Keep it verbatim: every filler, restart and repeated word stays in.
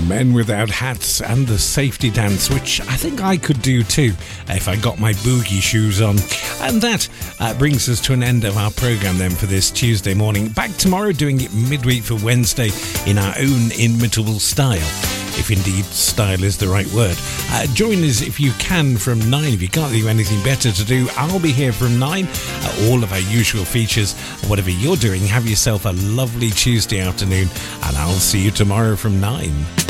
Men Without Hats and the Safety Dance, which I think I could do too if I got my boogie shoes on. And that uh, brings us to an end of our programme then for this Tuesday morning. Back tomorrow doing it midweek for Wednesday in our own inimitable style, if indeed style is the right word. Uh, join us if you can from nine. If you can't think of anything better to do, I'll be here from nine. Uh, all of our usual features. Whatever you're doing, have yourself a lovely Tuesday afternoon, and I'll see you tomorrow from nine.